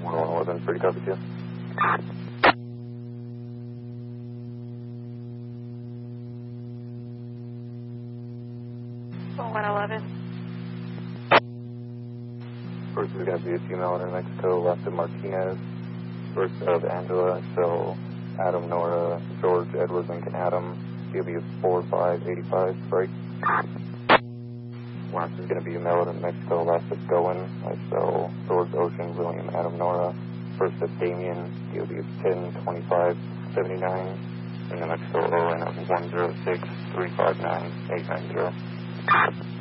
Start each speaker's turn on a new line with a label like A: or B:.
A: 111, pretty copy too.
B: 111.
A: First is going to be a female in Mexico, left of Martinez. First of Angela, so Adam, Nora, George, Edward, Lincoln, Adam. CW 4585, break. Last is going to be a male in Mexico, last of Goen, so George, Ocean, William, Adam, Nora. First of Damien, CW 102579. In the Mexico, ON 106 359 890.